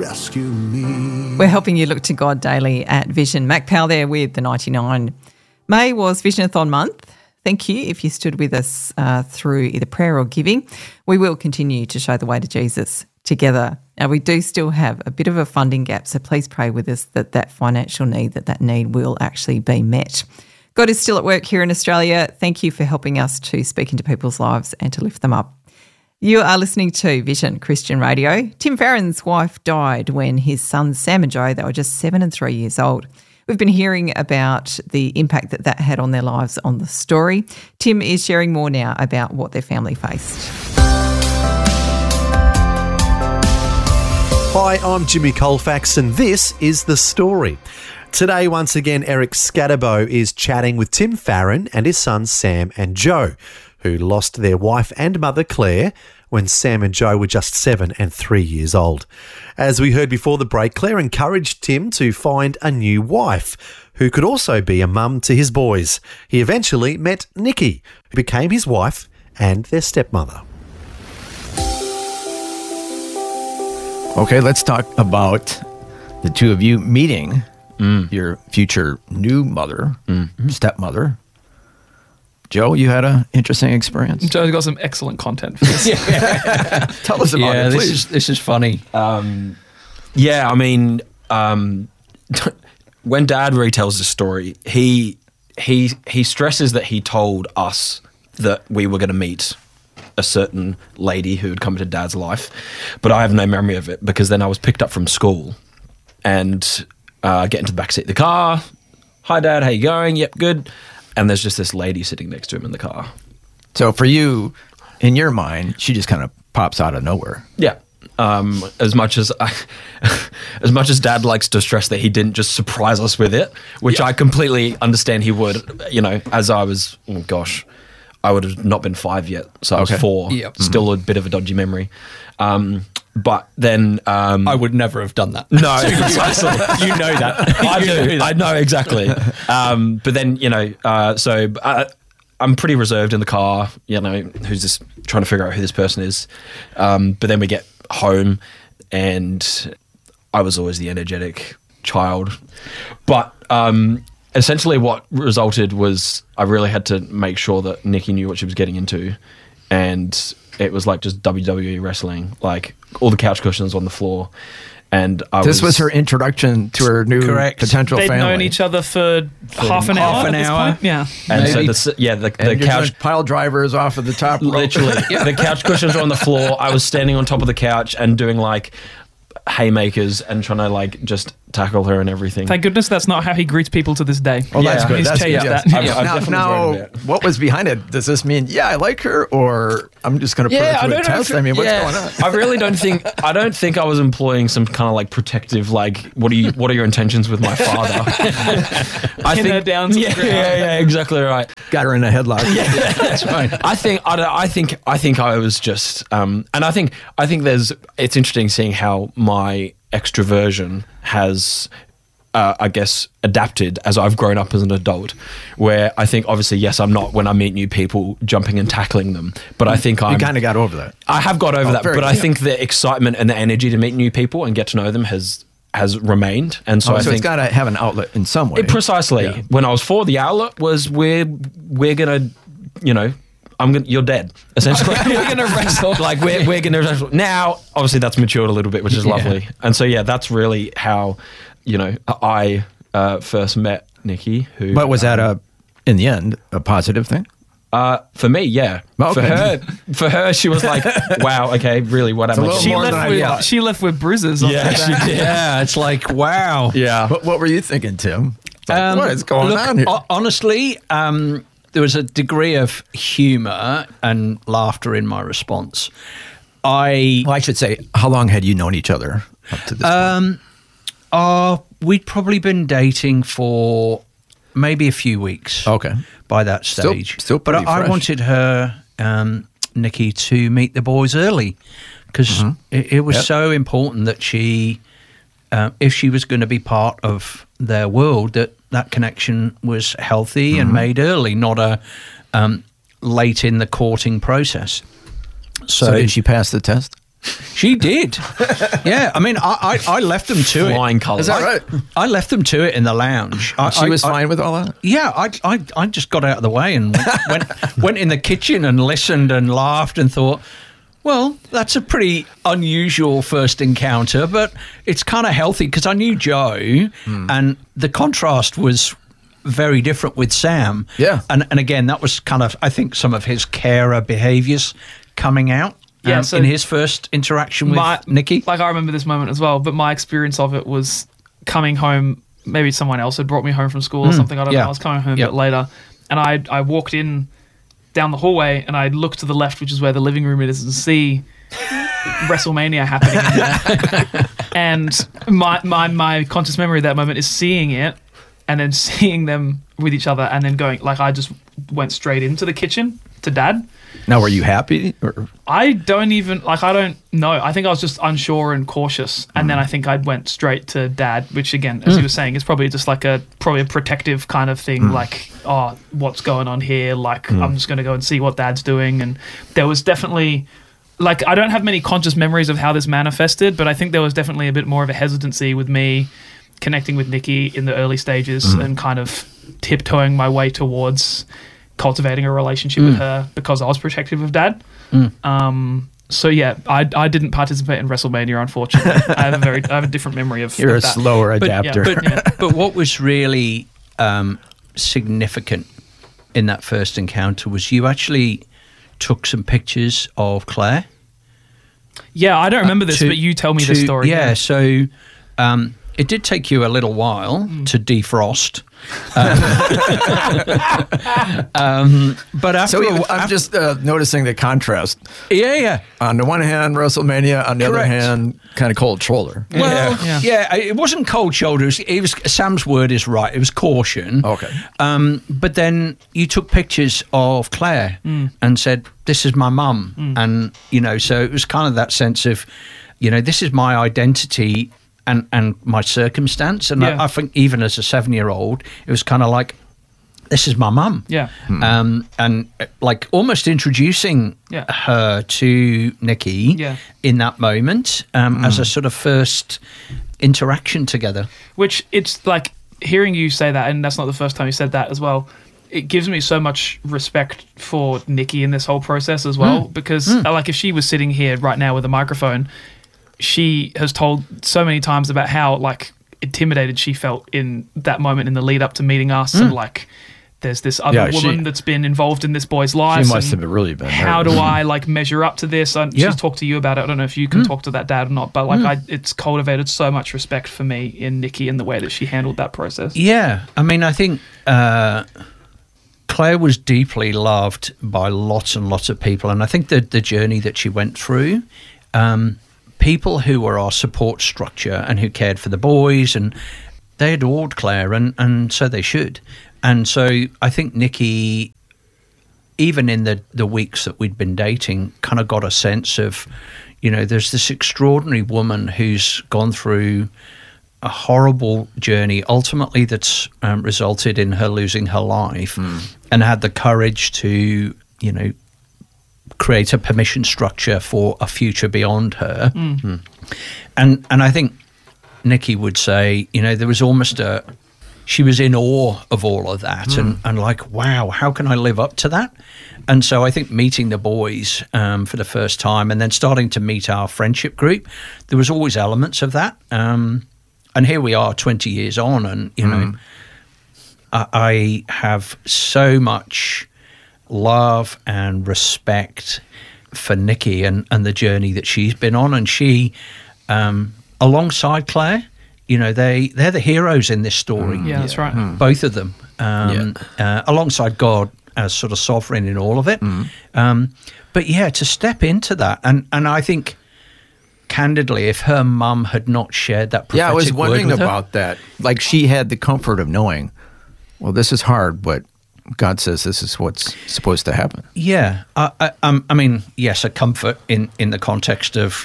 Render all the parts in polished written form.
rescue me. We're helping you look to God daily at Vision. Mac Powell there with the 99. May was Visionathon month. Thank you if you stood with us through either prayer or giving. We will continue to show the way to Jesus together. Now, we do still have a bit of a funding gap, so please pray with us that financial need, that need will actually be met. God is still at work here in Australia. Thank you for helping us to speak into people's lives and to lift them up. You are listening to Vision Christian Radio. Tim Farron's wife died when his sons Sam and Joe, they were just 7 and 3 years old. We've been hearing about the impact that had on their lives on the story. Tim is sharing more now about what their family faced. Hi, I'm Jimmy Colfax and this is The Story. Today, once again, Eric Scatterbo is chatting with Tim Farron and his sons Sam and Joe, who lost their wife and mother Claire when Sam and Joe were just 7 and 3 years old. As we heard before the break, Claire encouraged Tim to find a new wife who could also be a mum to his boys. He eventually met Nikki, who became his wife and their stepmother. Okay, let's talk about the two of you meeting your future new mother, stepmother. Joe, you had an interesting experience. Joe's got some excellent content for this. Tell us about it, please. This is funny. When Dad retells the story, he stresses that he told us that we were going to meet a certain lady who had come into Dad's life, but I have no memory of it because then I was picked up from school and get into the backseat of the car. Hi, Dad, how you going? Yep, good. And there's just this lady sitting next to him in the car. So for you, in your mind, she just kind of pops out of nowhere. Yeah. As much as Dad likes to stress that he didn't just surprise us with it, which I completely understand he would, as I was, I would have not been 5 yet. So I was 4, still a bit of a dodgy memory. But then... I would never have done that. No, precisely. You know that. I do. I know exactly. But then, I'm pretty reserved in the car, who's this, trying to figure out who this person is. But then we get home and I was always the energetic child. But essentially what resulted was I really had to make sure that Nikki knew what she was getting into. And it was like just WWE wrestling, like all the couch cushions on the floor. And this was her introduction to her new potential They'd family. known each other for half an hour. Yeah. And so the couch pile drivers off of the top. Literally, the couch cushions were on the floor. I was standing on top of the couch and doing like haymakers and trying to just tackle her and everything. Thank goodness that's not how he greets people to this day. Oh, that's good. He's That's changed good. that. Now, what was behind it? Does this mean, I like her, or I'm just going to put her through a test? What's going on? I really don't think I was employing some kind of prootective, what are your intentions with my father? I Pin her down to the ground. Yeah, exactly right. Got her in a headlock. Yeah, that's right. I think I was just, and I think it's interesting seeing how my extroversion has, adapted as I've grown up as an adult, where I think obviously, yes, I'm not, when I meet new people, jumping and tackling them, but I think You kind of got over that. I have got over that, but I think the excitement and the energy to meet new people and get to know them has remained. And so I think it's got to have an outlet in some way. Precisely. Yeah. When I was 4, the outlet was we're going to, you're dead, essentially. We're going to wrestle. We're going to wrestle. Now, obviously, that's matured a little bit, which is lovely. And so, that's really how, I first met Nikki. But was that, in the end, a positive thing? For me, yeah. Okay. For her, she was like, wow, okay, really, what am I doing? She left with bruises on her she back. did. Yeah, it's like, wow. Yeah. What were you thinking, Tim? What is going on here? Honestly, there was a degree of humour and laughter in my response. I should say, how long had you known each other up to this point? We'd probably been dating for maybe a few weeks. Okay. By that stage. Still but pretty I fresh. wanted her, Nikki, to meet the boys early because it was so important that she, if she was going to be part of their world, that connection was healthy and made early, not a late in the courting process. So did she pass the test? She did. Yeah, I mean, I left them to it. Flying colours. Is that right? I left them to it in the lounge. She was fine with all that? Yeah, I just got out of the way and went in the kitchen and listened and laughed and thought, well, that's a pretty unusual first encounter, but it's kind of healthy because I knew Joe and the contrast was very different with Sam. Yeah. And again, that was kind of, I think, some of his carer behaviours coming out. Yeah, so in his first interaction with Nikki. Like, I remember this moment as well, but my experience of it was coming home. Maybe someone else had brought me home from school or something. I don't know. I was coming home a bit later, and I walked in down the hallway, and I looked to the left, which is where the living room is, and see WrestleMania happening in there. And my conscious memory of that moment is seeing it, and then seeing them with each other, and then going, like, I just went straight into the kitchen to Dad. Now, were you happy? Or? I don't know. I think I was just unsure and cautious. And then I think I went straight to Dad, which again, as you were saying, is probably just like probably a protective kind of thing. Like, oh, what's going on here? Like, I'm just going to go and see what Dad's doing. And there was definitely, like, I don't have many conscious memories of how this manifested, but I think there was definitely a bit more of a hesitancy with me connecting with Nikki in the early stages and kind of tiptoeing my way towards cultivating a relationship with her because I was protective of Dad. So yeah, I didn't participate in WrestleMania, unfortunately. I have a different memory of You're of a that. slower adapter. But what was really significant in that first encounter was you actually took some pictures of Claire. Yeah, I don't remember this, but you tell me the story. Yeah, so it did take you a little while to defrost. But after I'm just noticing the contrast. Yeah. On the one hand, WrestleMania. On the other Correct. hand, kind of cold shoulder. Well, yeah, it wasn't cold shoulders. It was Sam's word is right. It was caution. Okay. But then you took pictures of Claire and said, "This is my mum," and so it was kind of that sense of, this is my identity and my circumstance. And I think even as a 7-year-old, it was kind of like, this is my mum. Yeah. And like almost introducing her to Nikki in that moment as a sort of first interaction together. Which it's like hearing you say that, and that's not the first time you said that as well. It gives me so much respect for Nikki in this whole process as well, because like if she was sitting here right now with a microphone, she has told so many times about how like intimidated she felt in that moment in the lead up to meeting us, and like there's this other woman that's been involved in this boy's life. She must have really been. How do I like measure up to this? She's talked to you about it. I don't know if you can talk to that dad or not, but like it's cultivated so much respect for me in Nikki and the way that she handled that process. Yeah, I mean, I think Claire was deeply loved by lots and lots of people, and I think the journey that she went through. People who were our support structure and who cared for the boys, and they adored Claire, and so they should. And so I think Nikki, even in the weeks that we'd been dating, kind of got a sense of, there's this extraordinary woman who's gone through a horrible journey, ultimately that's resulted in her losing her life, and had the courage to, create a permission structure for a future beyond her. And I think Nikki would say, there was almost she was in awe of all of that and like, wow, how can I live up to that? And so I think meeting the boys for the first time and then starting to meet our friendship group, there was always elements of that. And here we are 20 years on, and, I have so much love and respect for Nikki and the journey that she's been on, and she alongside Claire, they're the heroes in this story. Yeah, that's right. Both of them, alongside God as sort of sovereign in all of it. But yeah, to step into that, and I think candidly, if her mum had not shared that prophetic I was wondering word with her, about that. Like, she had the comfort of knowing, well, this is hard, but God says this is what's supposed to happen. Yeah, I mean, yes, a comfort in the context of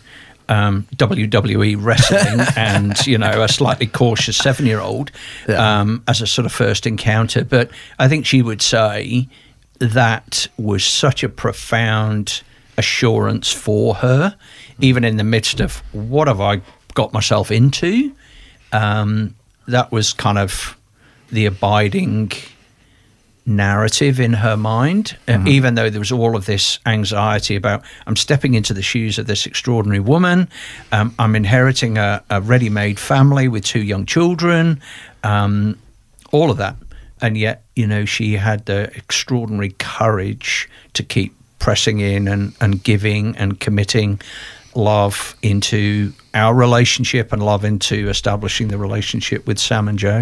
WWE wrestling and a slightly cautious 7-year-old as a sort of first encounter. But I think she would say that was such a profound assurance for her even in the midst of what have I got myself into, that was kind of the abiding narrative in her mind, even though there was all of this anxiety about, I'm stepping into the shoes of this extraordinary woman, I'm inheriting a ready-made family with 2 young children, all of that. And yet, she had the extraordinary courage to keep pressing in and giving and committing love into our relationship and love into establishing the relationship with Sam and Joe.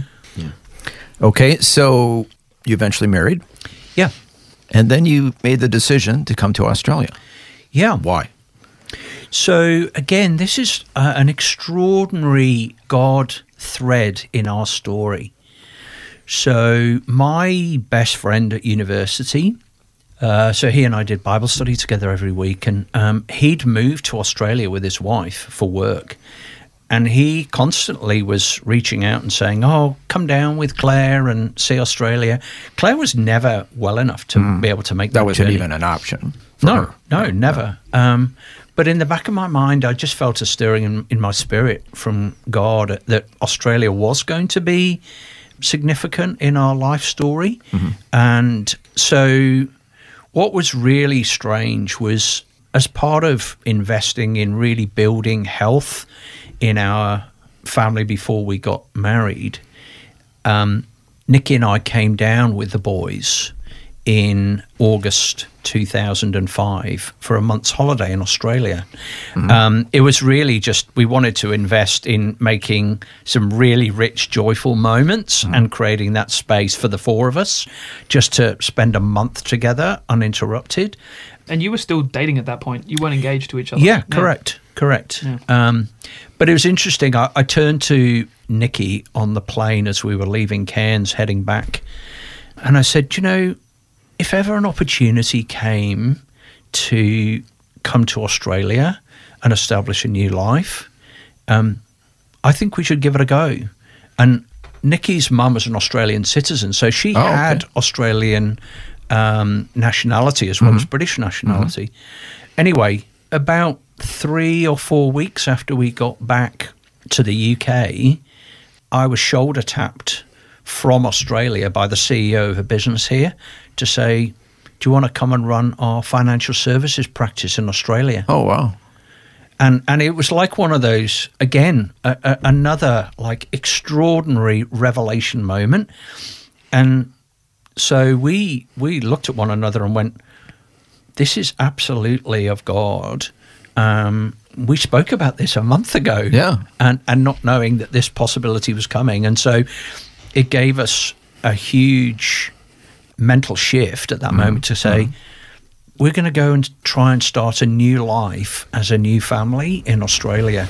Okay, so you eventually married, Yeah. and then you made the decision to come to Australia. Yeah. Why? So again, this is an extraordinary God thread in our story. So my best friend at university, so he and I did Bible study together every week, and he'd moved to Australia with his wife for work. And he constantly was reaching out and saying, oh, come down with Claire and see Australia. Claire was never well enough to be able to make that wasn't journey. even an option. No, never. But in the back of my mind, I just felt a stirring in my spirit from God that Australia was going to be significant in our life story. And so what was really strange was, as part of investing in really building health in our family before we got married, Nikki and I came down with the boys in August 2005 for a month's holiday in Australia. It was really just, we wanted to invest in making some really rich, joyful moments and creating that space for the 4 of us, just to spend a month together uninterrupted. And you were still dating at that point. You weren't engaged to each other. Yeah, correct. Yeah. But it was interesting. I turned to Nikki on the plane as we were leaving Cairns heading back, and I said, if ever an opportunity came to come to Australia and establish a new life, I think we should give it a go. And Nikki's mum was an Australian citizen, so she had Australian nationality as well as British nationality. Anyway, about 3 or 4 weeks after we got back to the UK, I was shoulder tapped from Australia by the CEO of a business here to say, do you want to come and run our financial services practice in Australia? Oh, wow. And it was like one of those, again, another like extraordinary revelation moment. And so we looked at one another and went, this is absolutely of God. We spoke about this a month ago, and not knowing that this possibility was coming. And so it gave us a huge mental shift at that moment to say, we're going to go and try and start a new life as a new family in Australia.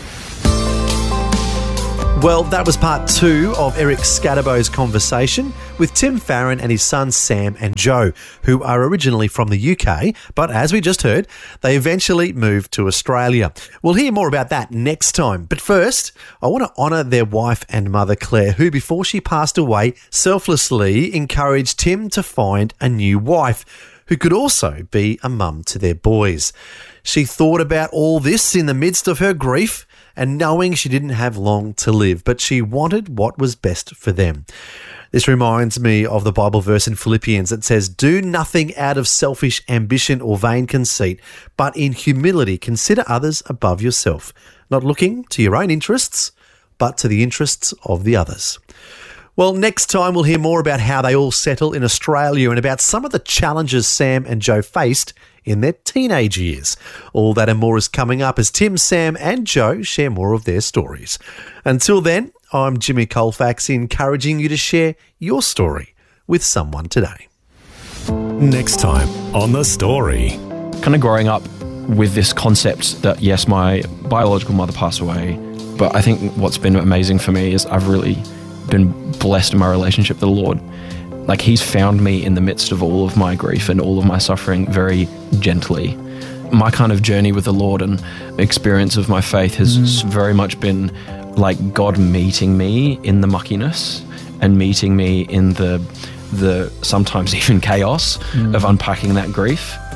Well, that was part 2 of Eric Scatterbo's conversation with Tim Farron and his sons Sam and Joe, who are originally from the UK, but as we just heard, they eventually moved to Australia. We'll hear more about that next time. But first, I want to honour their wife and mother, Claire, who before she passed away, selflessly encouraged Tim to find a new wife who could also be a mum to their boys. She thought about all this in the midst of her grief and knowing she didn't have long to live, but she wanted what was best for them. This reminds me of the Bible verse in Philippians that says, do nothing out of selfish ambition or vain conceit, but in humility consider others above yourself, not looking to your own interests, but to the interests of the others. Well, next time we'll hear more about how they all settle in Australia and about some of the challenges Sam and Joe faced in their teenage years. All that and more is coming up as Tim, Sam and Joe share more of their stories. Until then, I'm Jimmy Colfax, encouraging you to share your story with someone today. Next time on The Story. Kind of growing up with this concept that, yes, my biological mother passed away, but I think what's been amazing for me is I've really been blessed in my relationship with the Lord. Like, he's found me in the midst of all of my grief and all of my suffering very gently. My kind of journey with the Lord and experience of my faith has very much been like God meeting me in the muckiness and meeting me in the sometimes even chaos of unpacking that grief.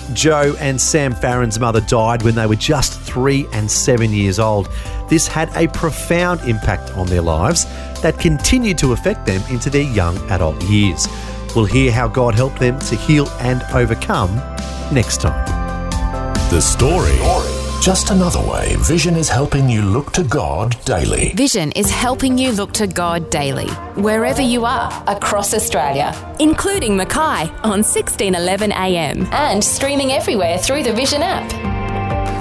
Joe and Sam Farron's mother died when they were just 3 and 7 years old. This had a profound impact on their lives that continued to affect them into their young adult years. We'll hear how God helped them to heal and overcome next time. The Story. Just another way Vision is helping you look to God daily. Vision is helping you look to God daily, wherever you are, across Australia, including Mackay on 1611 AM and streaming everywhere through the Vision app.